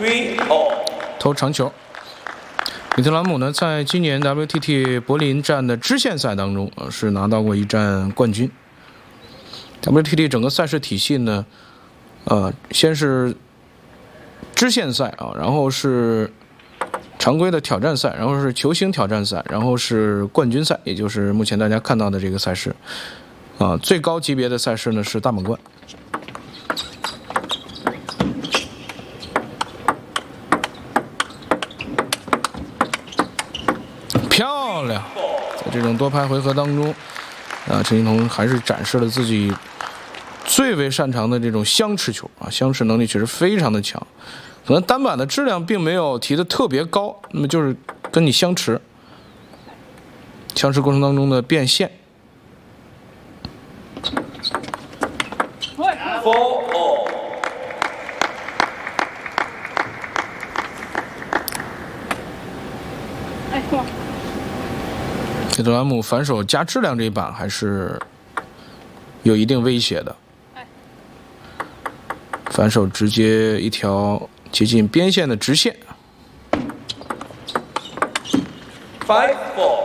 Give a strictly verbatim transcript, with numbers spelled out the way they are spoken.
投长球。米特兰姆呢，在今年 W T T 柏林站的支线赛当中，呃，是拿到过一站冠军。W T T 整个赛事体系呢，呃，先是支线赛啊，然后是常规的挑战赛，然后是球星挑战赛，然后是冠军赛，也就是目前大家看到的这个赛事。啊，最高级别的赛事呢是大满贯。漂亮！在这种多拍回合当中，啊，陈欣桐还是展示了自己最为擅长的这种相持球啊，相持能力确实非常的强。可能单板的质量并没有提的特别高，那么就是跟你相持，相持过程当中的变现。米特兰姆反手加质量这一板还是有一定威胁的，反手直接一条接近边线的直线。Five four。